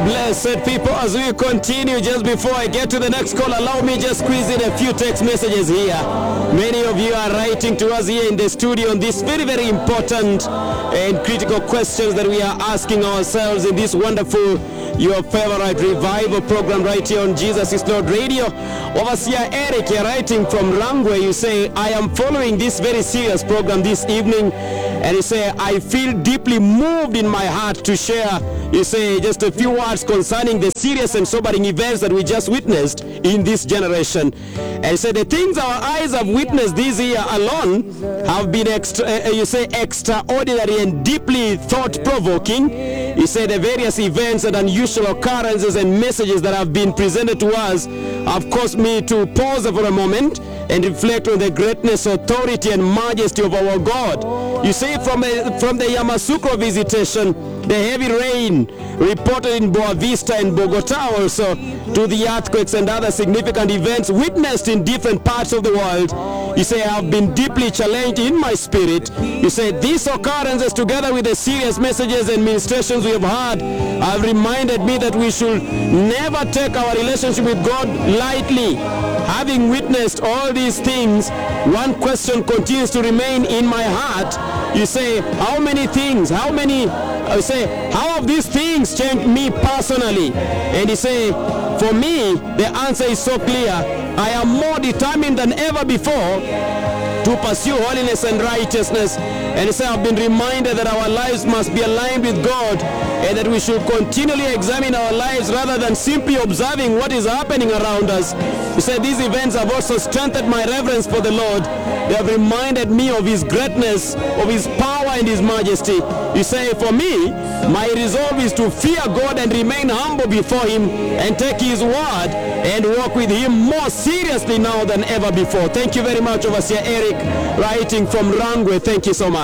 Blessed people, as we continue, just before I get to the next call, allow me just squeeze in a few text messages here. Many of you are writing to us here in the studio on these very, very important and critical questions that we are asking ourselves in this wonderful, your favorite revival program right here on Jesus is Lord Radio. Overseer Eric, you're writing from Rangwe. You say, I am following this very serious program this evening, and you say, I feel deeply moved in my heart to share, you say, just a few words concerning the serious and sobering events that we just witnessed in this generation. And you say, the things our eyes have witnessed this year alone have been extraordinary and deeply thought-provoking. You say the various events and unusual occurrences and messages that have been presented to us have caused me to pause for a moment and reflect on the greatness, authority, and majesty of our God. You say from the Yamoussoukro visitation, the heavy rain reported in Boa Vista and Bogota also, to the earthquakes and other significant events witnessed in different parts of the world. You say, I have been deeply challenged in my spirit. You say, these occurrences, together with the serious messages and ministrations we have had, have reminded me that we should never take our relationship with God lightly. Having witnessed all these things, one question continues to remain in my heart. You say, how many things, how have these things changed me personally? And you say, for me, the answer is so clear. I am more determined than ever before to pursue holiness and righteousness. And so I've been reminded that our lives must be aligned with God, and that we should continually examine our lives rather than simply observing what is happening around us. He said these events have also strengthened my reverence for the Lord. They have reminded me of His greatness, of His power and His majesty. You say, for me, my resolve is to fear God and remain humble before Him and take His word and walk with Him more seriously now than ever before. Thank you very much, Overseer Eric, writing from Rangwe. Thank you so much.